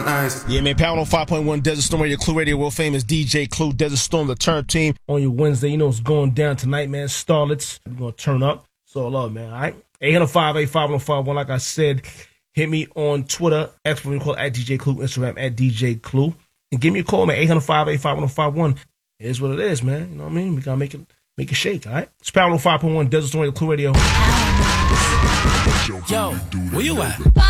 Nice. Yeah, man, Power on 5.1 Desert Storm Radio, Clue Radio, world famous DJ Clue, Desert Storm, the turn team. On your Wednesday, you know what's going down tonight, man. Starlets, we're going to turn up. It's all love, man, all right? 805-851-51, like I said, hit me on Twitter, X, what we call at DJ Clue, Instagram, at DJ Clue. And give me a call, man, 805-851-51. It is what it is, man. You know what I mean? We got to make it shake, all right? It's Power on 5.1 Desert Storm Radio, Clue Radio. Yo, where you at?